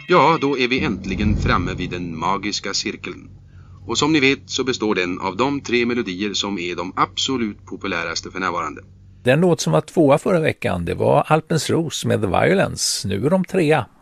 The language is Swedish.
Ja, då är vi äntligen framme vid den magiska cirkeln. Och som ni vet så består den av de 3 melodier som är de absolut populäraste för närvarande. Den låt som var 2:a förra veckan, det var Alpens Ros med The Violence. Nu är de 3:a.